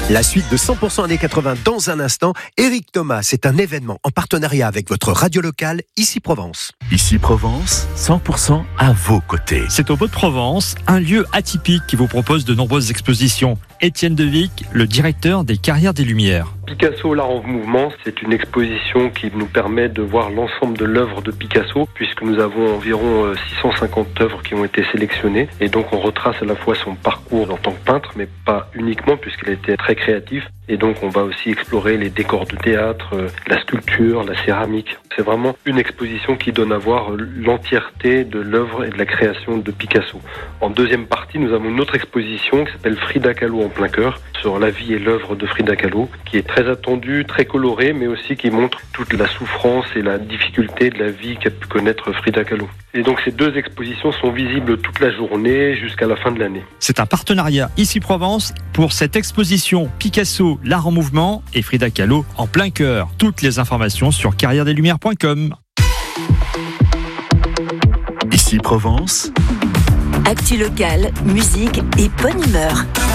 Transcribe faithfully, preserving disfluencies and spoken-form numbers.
La suite de cent pour cent années quatre-vingts dans un instant. Éric Thomas, c'est un événement en partenariat avec votre radio locale, Ici Provence. Ici Provence, cent pour cent à vos côtés. C'est au Beau de Provence, un lieu atypique qui vous propose de nombreuses expositions. Étienne Devic, le directeur des Carrières des Lumières. Picasso, l'art en mouvement, c'est une exposition qui nous permet de voir l'ensemble de l'œuvre de Picasso, puisque nous avons environ six cent cinquante œuvres qui ont été sélectionnées. Et donc on retrace à la fois son parcours en tant que peintre, mais pas uniquement, puisqu'il a été très créatif. Et donc on va aussi explorer les décors de théâtre, la sculpture, la céramique. C'est vraiment une exposition qui donne à voir l'entièreté de l'œuvre et de la création de Picasso. En deuxième partie, nous avons une autre exposition qui s'appelle Frida Kahlo en plein cœur, sur la vie et l'œuvre de Frida Kahlo, qui est très attendue, très colorée, mais aussi qui montre toute la souffrance et la difficulté de la vie qu'a pu connaître Frida Kahlo. Et donc ces deux expositions sont visibles toute la journée jusqu'à la fin de l'année. C'est un partenariat Ici Provence pour cette exposition Picasso, l'art en mouvement et Frida Kahlo en plein cœur. Toutes les informations sur carrière des lumières point com. Ici Provence. Actu locale, musique et bonne humeur.